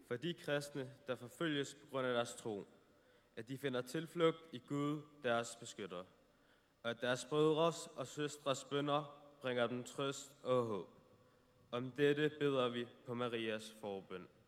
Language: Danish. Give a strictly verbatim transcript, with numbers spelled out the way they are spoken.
for de kristne, der forfølges på grund af deres tro, at de finder tilflugt i Gud, deres beskytter, og at deres brødres og søstres bønner bringer dem trøst og håb. Om dette beder vi på Marias forbøn.